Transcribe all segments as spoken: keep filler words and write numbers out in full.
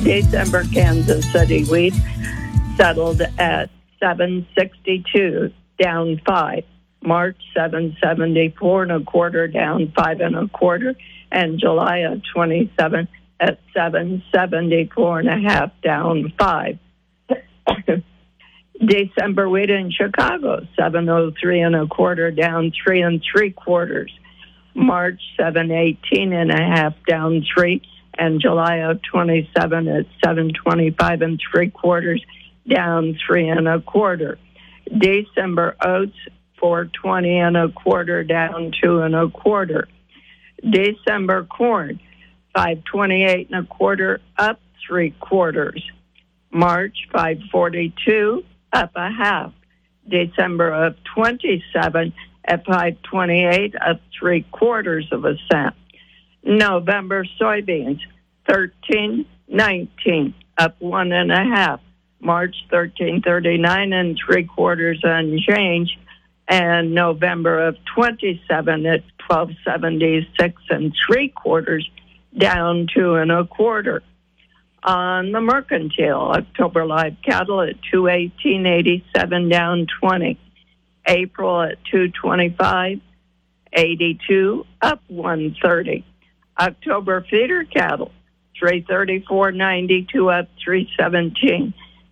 December Kansas City wheat settled at seven sixty-two, down five. March seven seventy-four and a quarter, down five and a quarter, and July of twenty-seven at seven seventy-four and a half, down five. December wheat in Chicago, seven oh three and a quarter, down three and three quarters. March seven eighteen and a half, down three, and July of twenty-seven at seven twenty-five and three quarters, down three and a quarter. December oats, four twenty and a quarter, down two and a quarter. December corn, five twenty-eight and a quarter, up three quarters. March, five forty-two, up a half. December of twenty-seven at five twenty-eight, up three quarters of a cent. November soybeans, thirteen nineteen, up one and a half. March thirteen thirty-nine and three quarters unchanged, and November of twenty-seven at twelve seventy-six and three quarters, down two and a quarter. On the mercantile, October live cattle at two eighteen eighty-seven, down twenty. April at two twenty-five eighty-two, up one thirty. October feeder cattle, three thirty-four ninety-two, up three seventeen.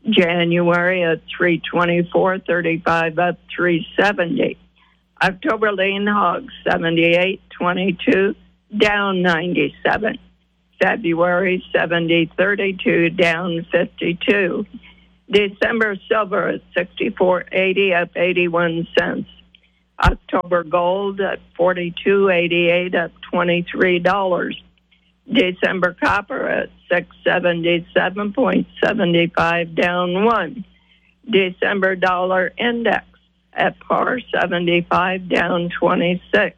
January at three twenty-four thirty-five, up three seventy. October lean hogs, seventy-eight twenty-two, down ninety-seven. February seventy thirty-two, down fifty-two. December silver at sixty-four eighty, up eighty-one cents. October gold at forty-two eighty-eight, up twenty-three dollars. December copper at six seventy-seven seventy-five, down one. December dollar index at par seventy-five, down twenty-six.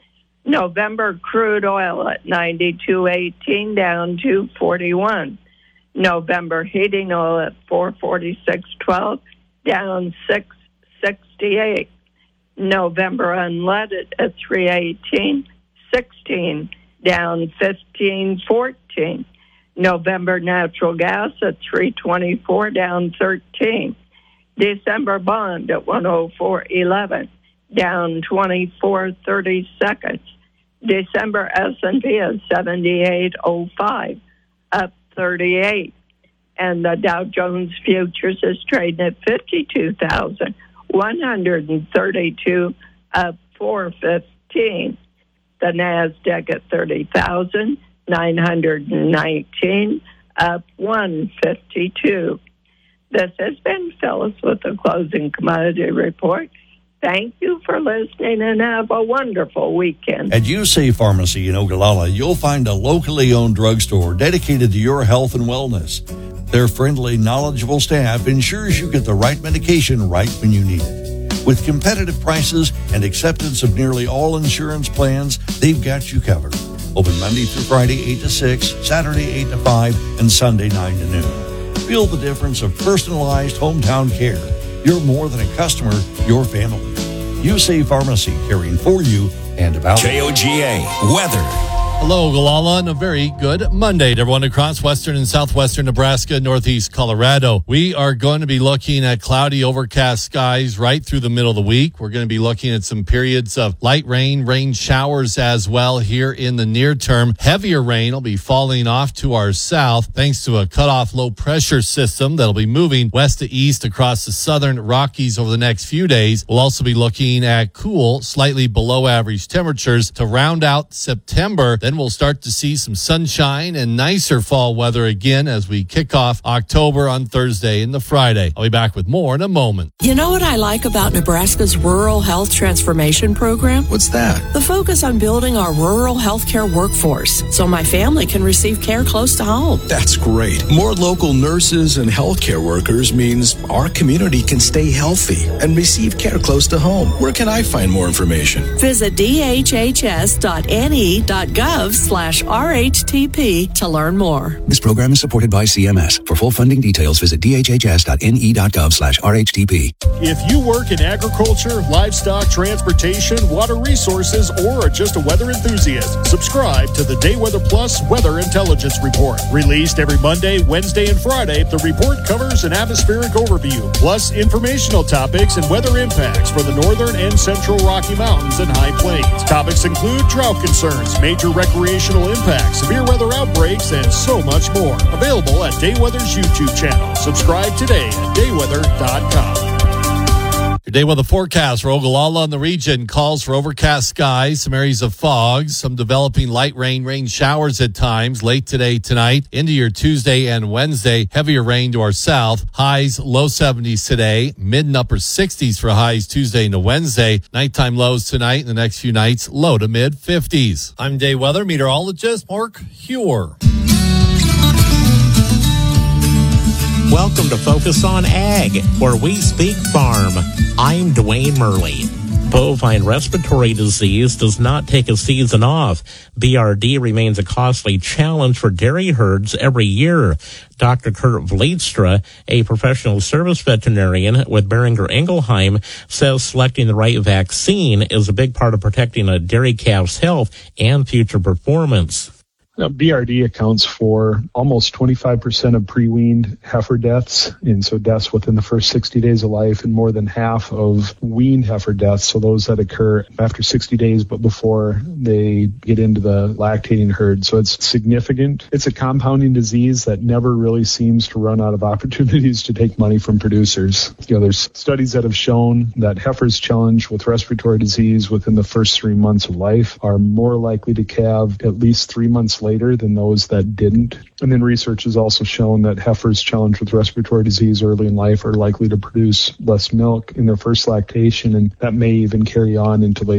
November crude oil at ninety-two eighteen, down two forty-one. November heating oil at four forty-six twelve, down six sixty-eight. November unleaded at three eighteen sixteen, down fifteen fourteen. November natural gas at three twenty-four, down thirteen. December bond at one oh four eleven, down twenty-four thirty seconds. December S and P at seventy-eight oh five, up thirty-eight. And the Dow Jones Futures is trading at fifty-two thousand one hundred thirty-two, up four fifteen. The NASDAQ at thirty thousand nine hundred nineteen, up one fifty-two. This has been Phyllis with the Closing Commodity Report. Thank you for listening and have a wonderful weekend. At U S A Pharmacy in Ogallala, you'll find a locally owned drugstore dedicated to your health and wellness. Their friendly, knowledgeable staff ensures you get the right medication right when you need it. With competitive prices and acceptance of nearly all insurance plans, they've got you covered. Open Monday through Friday, eight to six, Saturday, eight to five, and Sunday, nine to noon. Feel the difference of personalized hometown care. You're more than a customer, you're family. U S A Pharmacy, caring for you and about you. K O G A Weather. Hello, Ogallala, and a very good Monday to everyone across western and southwestern Nebraska, northeast Colorado. We are going to be looking at cloudy, overcast skies right through the middle of the week. We're going to be looking at some periods of light rain, rain showers as well here in the near term. Heavier rain will be falling off to our south thanks to a cutoff low pressure system that'll be moving west to east across the southern Rockies over the next few days. We'll also be looking at cool, slightly below average temperatures to round out September. Then we'll start to see some sunshine and nicer fall weather again as we kick off October on Thursday and the Friday. I'll be back with more in a moment. You know what I like about Nebraska's Rural Health Transformation Program? What's that? The focus on building our rural healthcare workforce so my family can receive care close to home. That's great. More local nurses and healthcare workers means our community can stay healthy and receive care close to home. Where can I find more information? Visit d h h s dot n e dot gov gov slash R H T P to learn more. This program is supported by C M S. For full funding details, visit d h h s dot n e dot gov slash R H T P. If you work in agriculture, livestock, transportation, water resources, or are just a weather enthusiast, subscribe to the Day Weather Plus Weather Intelligence Report. Released every Monday, Wednesday, and Friday, the report covers an atmospheric overview, plus informational topics and weather impacts for the northern and central Rocky Mountains and High Plains. Topics include drought concerns, major recreational impacts, severe weather outbreaks, and so much more. Available at Day Weather's YouTube channel. Subscribe today at day weather dot com. Your day weather forecast for Ogallala and the region calls for overcast skies, some areas of fog, some developing light rain, rain showers at times late today, tonight, into your Tuesday and Wednesday. Heavier rain to our south. Highs low seventies today, mid and upper sixties for highs Tuesday into Wednesday. Nighttime lows tonight and the next few nights low to mid fifties. I'm day weather meteorologist Mark Huer. Welcome to Focus on Ag, where we speak farm. I'm Dwayne Murley. Bovine respiratory disease does not take a season off. B R D remains a costly challenge for dairy herds every year. Doctor Kurt Vleetstra, a professional service veterinarian with Beringer Ingelheim, says selecting the right vaccine is a big part of protecting a dairy calf's health and future performance. Now, B R D accounts for almost twenty-five percent of pre-weaned heifer deaths, and so deaths within the first sixty days of life, and more than half of weaned heifer deaths, so those that occur after sixty days but before they get into the lactating herd. So it's significant. It's a compounding disease that never really seems to run out of opportunities to take money from producers. You know, there's studies that have shown that heifers challenged with respiratory disease within the first three months of life are more likely to calve at least three months later than those that didn't. And then research has also shown that heifers challenged with respiratory disease early in life are likely to produce less milk in their first lactation, and that may even carry on into later